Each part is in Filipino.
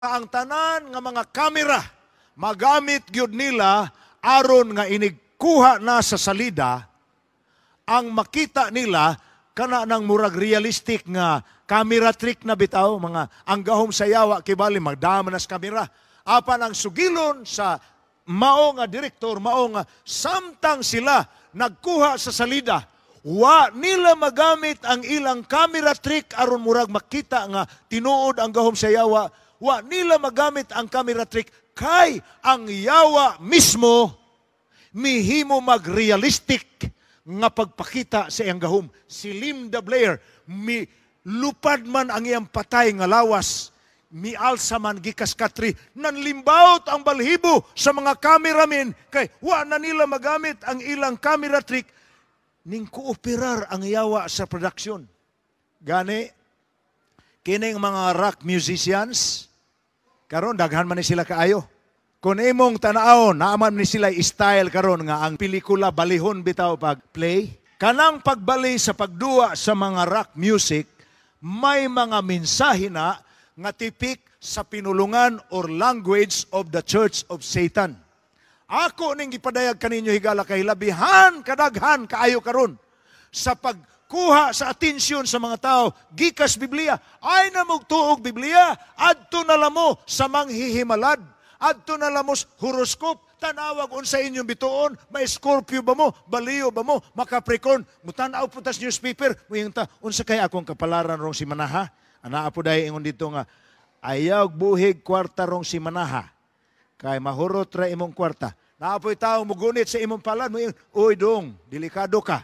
ang tanan nga mga kamera magamit gyud nila aron nga inigkuha na sa salida ang makita nila kana nang murag realistic nga camera trick na bitaw, mga ang gahom sa yawa kibali magdama na sa kamera. Apan ang sugilon sa mao nga direktor, mao nga samtang sila nagkuha sa salida, wa nila magamit ang ilang camera trick aron murag makita nga tinuod ang gahom sa yawa. Wa nila magamit ang camera trick kay ang yawa mismo mihimo mag-realistic nga pagpakita sa iyang gahom. Si Linda Blair, lupad man ang iyang patay nga lawas, mialsa man gikas katri, nanlimbaut ang balhibo sa mga cameramen kay wa na nila magamit ang ilang camera trick ning kooperar ang yawa sa production. Gani, kining mga rock musicians, karon daghan man ni sila kaayo. Kung imong tanaon, naaman ni sila style karon nga ang pelikula balihon bitaw pag play. Kanang pagbali sa pagduwa sa mga rock music, may mga mensahe na nga tipik sa pinulungan or language of the Church of Satan. Ako ning gipadayag kaninyo higala kay labihan kadaghan kaayo karon sa pagkuha sa atensyon sa mga tao gikas Biblia. Ay na mugtuog Biblia, adto na lamo sa manghihimalad, adto na lamo horoscope, tanawag unsa inyong bituon, may Scorpio ba mo, Baliyo ba mo, Makaprikon, mutanaw po tas newspaper, muyunta, unsa kay akong kapalaran rong si Manaha? Anaa po dahil ingon dito nga, ayaw buhig kwarta rong si Manaha, kay mahurot ra imong kwarta. Naapoy tao mugunit sa imong palan, uy dong, delikado ka.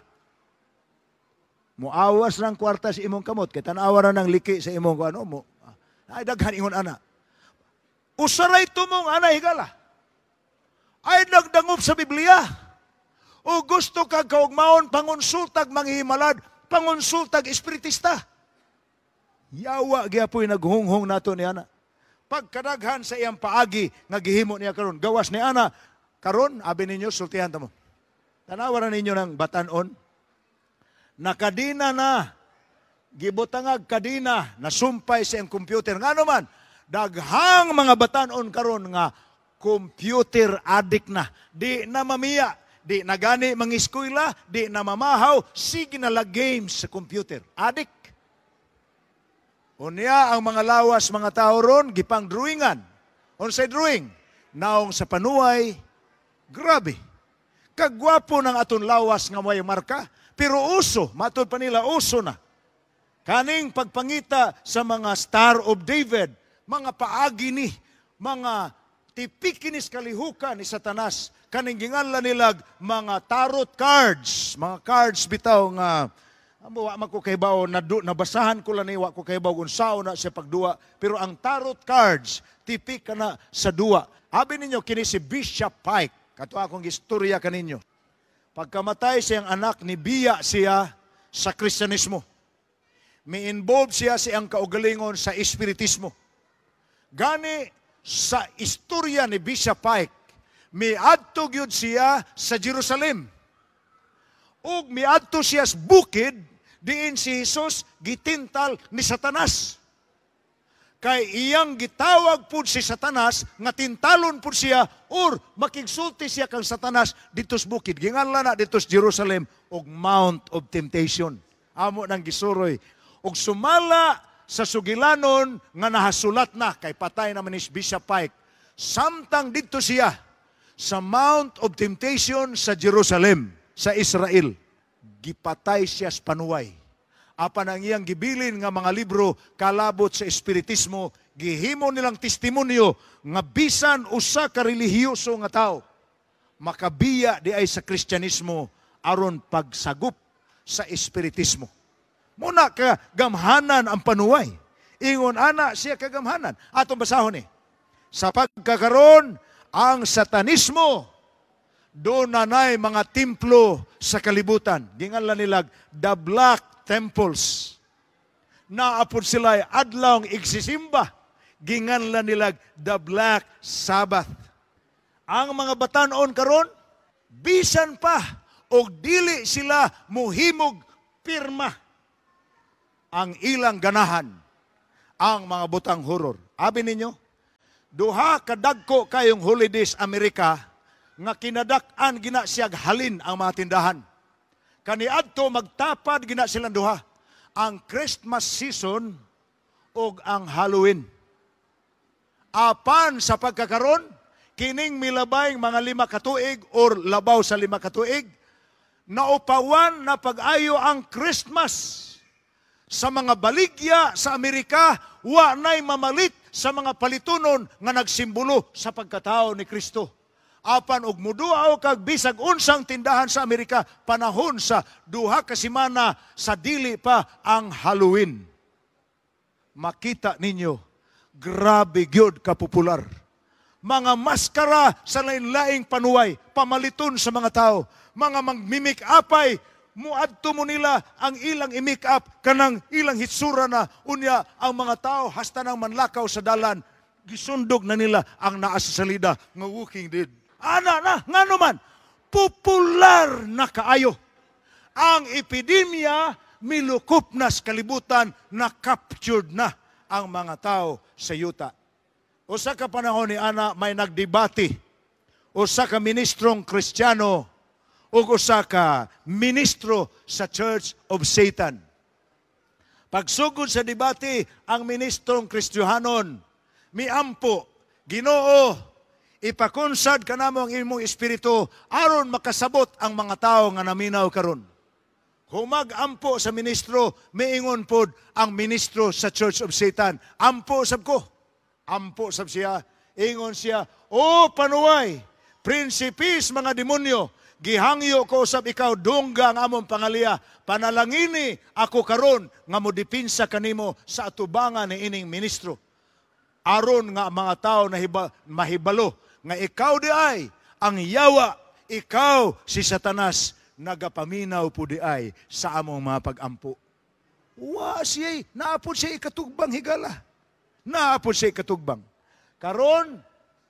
Muawas ng kwarta sa imong kamot, kay tanawa na ng liki sa imong ano mo. Ay daghan ingon ana. Usaray tumong ana higala. Ay nagdangop sa Biblia. O gusto kag kaugmaon pangonsultag manghimalad, pangonsultag espiritista. Yawa gyapoy naghunghong nato ni ana. Pagkadaghan sa iyang paagi nga gihimo niya karon, gawas ni ana karon abi ninyo sultihan ta mo. Tanawa ninyo ng batanon. Nakadina na, gibutangag kadina, nasumpay sa iyang computer. Nga naman, daghang mga batanon karon nga computer addict na. Di na mamiya, di na gani mangiskwela, di na mamahaw, sige na la games sa computer. Addict. Unya ang mga lawas, mga tao ron, gipang drawingan. Unsay drawing? Naong sa panuway, grabe. Kagwapo ng aton lawas nga may marka, pero uso, matod pa nila, uso na. Kaning pagpangita sa mga Star of David, mga paagi ni, mga tipikinis kalihukan ni Satanas, kaning ginganlan nilag mga tarot cards, mga cards bitaw nga, wa man ko kaybaw, nabasahan ko lang wa ko kaybaw kung sao na siya pagduwa, pero ang tarot cards, tipik ka na sa duwa. Abi ninyo, kini si Bishop Pike, kato akong istorya kaninyo. Pagkamatay siyang anak, nibiya siya sa Kristyanismo. Mi-involve siya siyang kaugalingon sa espiritismo. Gani sa istorya ni Bishop Pike, miadto gyud siya sa Jerusalem. Ug miadto siya sa bukid, diin si Jesus gitintal ni Satanas. Kay iyang gitawag pud si Satanas nga tintalon pud siya or makigsulti siya kang Satanas dito sa bukid. Ginganlan na dito sa Jerusalem og Mount of Temptation. Amo nang gisuroy. Og sumala sa sugilanon nga nahasulat na kay patay naman ni Bishop Pike. Samtang dito siya sa Mount of Temptation sa Jerusalem, sa Israel. Gipatay siya sa panuway. Apan ang iyang gibilin nga mga libro kalabot sa espiritismo, gihimo nilang testimonyo nga bisan usa ka relihiyoso nga tao makabiya di ay sa Kristyanismo aron pagsagop sa espiritismo. Muna ka gamhanan ang panuway. Ingon ana siya kagamhanan. Atong basahon ni. Sa pagkakaroon ang Satanismo, doon nanay mga templo sa kalibutan. Ginganlan nilag the Black Temples. Naapod sila adlaw igsisimba. Ginganlan nilag the Black Sabbath. Ang mga batanon karon bisan pa og dili sila muhimog pirma ang ilang ganahan ang mga butang horror. Abi ninyo, duha kadagko kayong holidays Amerika nga kinadak-an gina siyag halin ang mga tindahan. Kaniadto magtapad gina silang duha, ang Christmas season ug ang Halloween. Apan sa pagkakaron, kining milabayng mga 5 katuig or labaw sa 5 katuig, naupawan na pag-ayo ang Christmas. Sa mga baligya sa Amerika, wa na'y mamalit sa mga palitunon nga nagsimbolo sa pagkatao ni Kristo. Apan og muduaw kag bisag unsang tindahan sa Amerika panahon sa duha ka semana sa dili pa ang Halloween. Makita ninyo, grabe gyud ka popular. Mga maskara sa lain-laing panuway, pamaliton sa mga tao. Mga magmimik-apay, muadto mo nila ang ilang i-make-up, kanang ilang hitsura na, unya ang mga tao, hasta nang manlakaw sa dalan, gisundog na nila ang naa sa salida, nga Walking Dead. Ana na, nga naman, popular na kaayo. Ang epidemya, milukop na sa kalibutan, na-captured na ang mga tao sa yuta. Usa ka panahon ni ana may nagdebate, usa ka ministrong Kristiyano ug usa ka ministro sa Church of Satan. Pagsugod sa debate, ang ministrong Kristiyanon miampo, Ginoo, ipakonsad ka namo ang imong espiritu aron makasabot ang mga tao nga naminaw karon. Humag-ampo sa ministro, miingon pod ang ministro sa Church of Satan. Ampo sab ko. Ampo sab siya. Ingon siya, "O panuway, prinsipis mga demonyo, gihangyo ko usab ikaw dungga ang among pangaliya. Panalangini ako karon nga modipinsa kanimo sa atubangan ni ining ministro. Aron nga mga tao na mahibalo nga ikaw di ay ang yawa, ikaw si Satanas, nagapaminaw po di ay sa among mga pag-ampo." Wa siya, naapod siya ikatugbang higala. Naapod siya ikatugbang. Karon,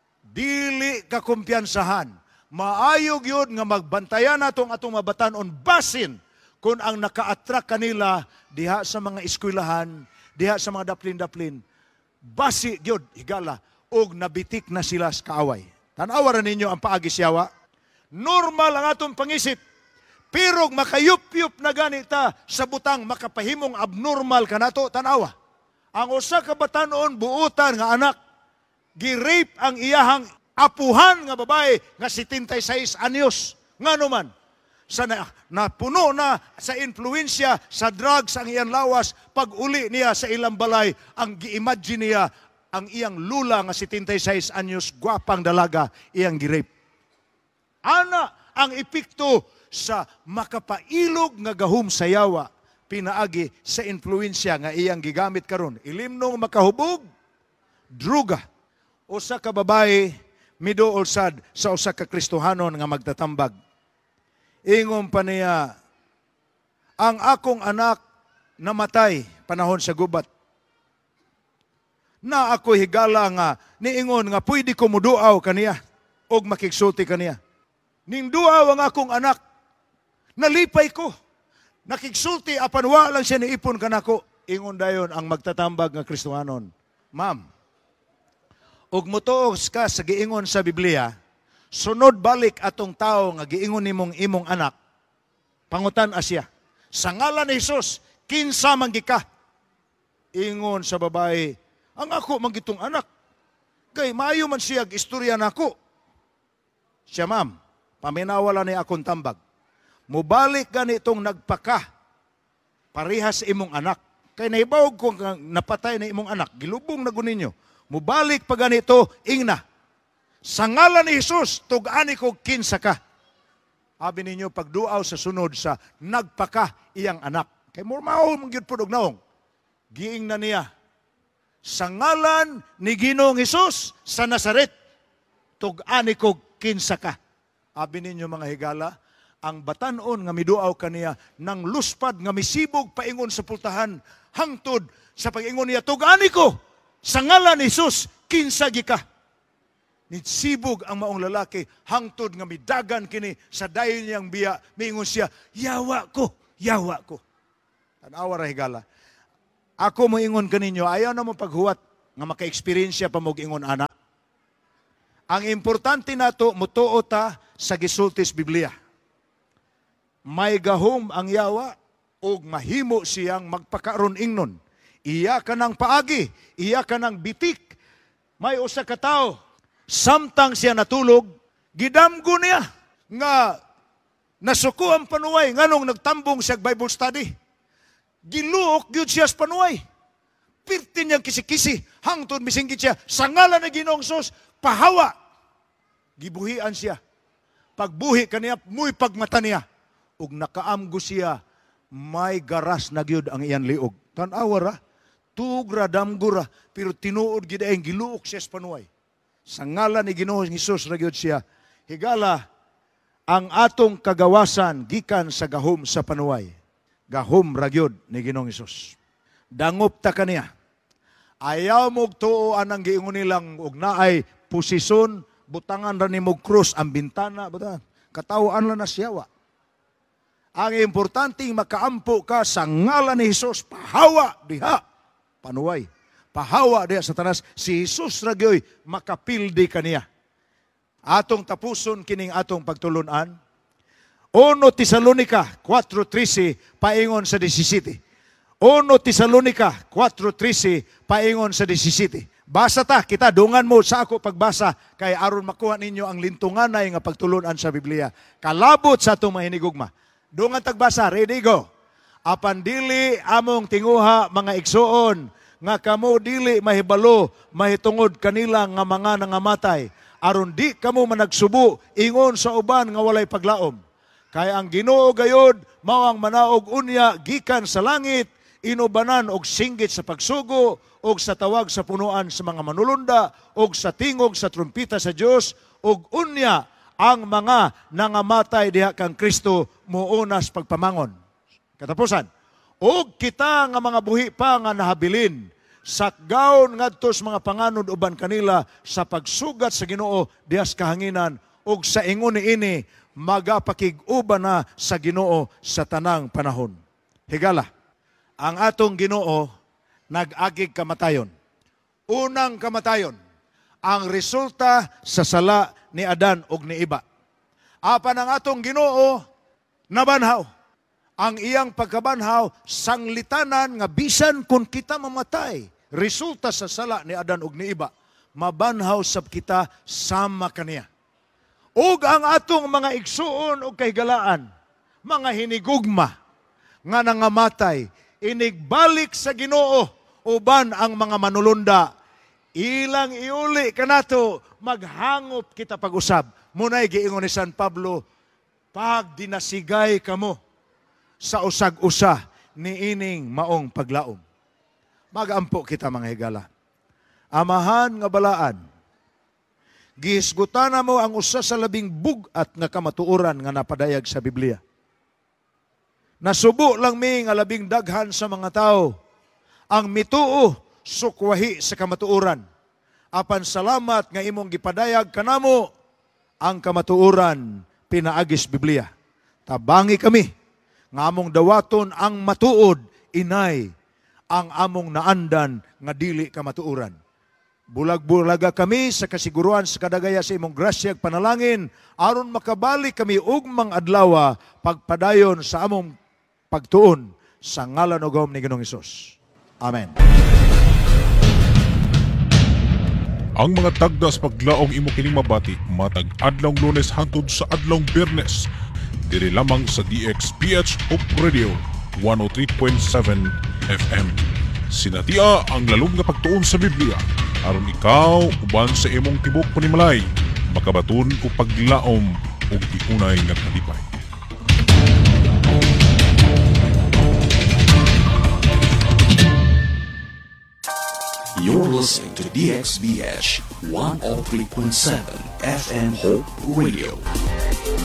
dili ka kumpiyansahan. Maayog yun nga magbantayan natong atong mabatanon basin kung ang naka-attract kanila diha sa mga eskwelahan, diha sa mga daplin-daplin. Basi yun, higala, og nabitik na sila sa kaaway. Tanawa ninyo ang paagi siyawa. Normal ang atong pangisip. Pero makayup-yup na ganita sa butang makapahimong abnormal ka nato, tanawa. Ang usa ka batanon buutan nga anak, gi-rape ang iyahang apuhan nga babae nga 76 anyos. Ngano man, sa napuno na sa influensya sa drugs ang iyang lawas, pag uli niya sa ilang balay, ang gi-imagine niya ang iyang lula nga 76 anyos, gwapang dalaga, iyang gi-rape. Ana ang epekto sa makapailog nga gahom sa yawa, pinaagi sa influensya nga iyang gigamit karon. Ilimnong makahubog, druga. Usa ka babae, miduol sad sa usa ka Kristohanon nga magtatambag. Ingon pa niya, ang akong anak namatay panahon sa gubat. Na ako higala nga, niingon nga pwede ko muduaw kaniya og makigsulti kaniya. Ning duaw ang akong anak, nalipay ko. Nakigsulti, apan wa lang siya niipon kanako. Ingon dayon ang magtatambag nga Kristohanon, "Ma'am, ug motuos ka sa giingon sa Biblia, sunod balik atong tao nga giingon nimong imong anak, pangutan asya, sa ngalan ni Jesus, kinsa man gika?" Ingon sa babae, "Ang ako man gitong anak, kay maayo man siya istorya nako." Siya, "Ma'am, paminawala ni akong tambag. Mubalik ganitong nagpaka, parihas imong anak. Kay naibawag ko nga napatay na imong anak, gilubong na guninyo. Mubalik pa ganito, ingna. Sa ngalan ni Jesus, tug-ani ko kinsa ka." Abi ninyo, pagduaw sa sunod sa nagpaka iyang anak. Kay murmaw mong gyud pud og naong. Giing na niya, sa ngalan ni Ginoong Jesus sa Nazaret, tug-ani ko kinsa ka. Abi ninyo mga higala, ang batanon nga miduaw kaniya nang luspad nga misibog paingon sa pultahan hangtod sa pag-ingon niya, tug-ani ko sa ngalan ni Jesus kinsa gika. Nitsibog ang maong lalaki hangtod nga midagan kini sa dayon niyang biya, miingon siya, yawa ko, yawa ko. Tanawa ra higala. Ako mo ingon kaninyo, ayaw na mo paghuwat nga maka-experience pa mo ingon ana. Ang importante nato mutuo ta sa gisultis Biblia. May gahom ang yawa ug mahimo siyang magpakaron ingnon. Iya ka ng paagi, iya ka ng bitik. May usa ka tawo, samtang siya natulog, gidamgo niya nga nasuko ang panuway nganong nagtambong siya Bible study. Giluok gyud siya sa panuway. Pirti niyang kisi-kisi, hangtod misinggit siya, sa ngalan ng Ginoong Sus, pahawa. Gibuhian siya. Pagbuhi kaniya, muy pagmata niya. Ug nakaamgo siya, may garas na gyud ang iyan liog. Tanawa ra, tugra, damgura, pero tinuod gid ang giluok siya sa panuway. Sa ngalan ni Ginoong Hesus ra gyud siya. Higala, ang atong kagawasan gikan sa gahom sa panuway. Gahom ra gyud ni Ginoong Hesus. Dangop ta kaniya. Ayaw mo tuo anang giingon nilang og naay posisyon, butangan ra ni mog krus ang bintana, butan. Katawaan lang na siyawa. Ang importante makaampo ka sa ngalan ni Hesus, pahawa diha, panuway. Pahawa diha sa tanas, si Hesus ra gyoy makapildi kaniya. Atong tapuson kining atong pagtulunan. 1 Tesalonica 4:13 paingon sa 17. 1 Tesalonica 4:13 paingon sa 17. Basa ta, kita dungan mo sa ako pagbasa kay aron makuha ninyo ang lintunganay nga pagtulunan sa Biblia. Kalabot sa atong mahinigugma. Dungan tagbasa, ready go. Apan dili among tinguha mga igsuon nga kamo dili mahibalo mahitungod kanila nga mga nangamatay aron di kamo managsubo ingon sa uban nga walay paglaom. Kay ang Ginoo gayod mao ang manaog unya gikan sa langit, inubanan og singgit sa pagsugo og sa tawag sa punuan sa mga manulunda og sa tingog sa trumpita sa Dios og unya ang mga nangamatay diha kang Kristo muunas pagpamangon. Katapusan, og kita nga mga buhi pa nga nahabilin sakgaon ngadto sa mga panganod uban kanila sa pagsugat sa Ginoo diha sa kahanginan og sa ingon niini magapakig-uban na sa Ginoo sa tanang panahon. Higala, ang atong Ginoo nag-agig kamatayon. Unang kamatayon, ang resulta sa sala ni Adan ug ni Eva. Apan ang atong Ginoo nabanhaw. Ang iyang pagkabanhaw sanglitanan nga bisan kung kita mamatay, resulta sa sala ni Adan ug ni Eva, mabanhaw sab kita sama kaniya. Ug ang atong mga igsuon ug kahigalaan, mga hinigugma nga nangamatay, inigbalik sa Ginoo uban ang mga manulunda. Ilang iuli kanato maghangop kita pag-usab. Munay giingon ni San Pablo, pag dinasigay kamo sa usag-usa ni ining maong paglaom. Magampo kita mga higala. Amahan nga balaan, gihisgutan mo ang usa sa labing bugat nga kamatuoran nga napadayag sa Biblia. Nasubo lang mi nga labing daghan sa mga tao ang mituo sukwahi sa kamatuoran. Apan salamat nga imong gipadayag kanamo ang kamatuoran pinaagis Biblia. Tabangi kami nga among dawaton ang matuod inay ang among naandan nga dili kamatuoran. Bulag-bulaga kami sa kasiguruan sa kadagaya sa imong grasya ug panalangin aron makabalik kami ugmang adlaw pagpadayon sa among pagtuon sa ngalan ug gahom ni Ginoong Hesus. Amen. Ang mga tagdas paglaong imo kining mabati matag adlong Lunes hangtod sa adlong Biyernes diri lamang sa DXPH Hope Radio 103.7 FM. Sinatia ang lalong nga pagtuon sa Biblia aron ikaw uban sa imong tibok panimalay makabaton o paglaom o iunay nga kalipay. You're listening to DXBH 103.7 FM Hope Radio.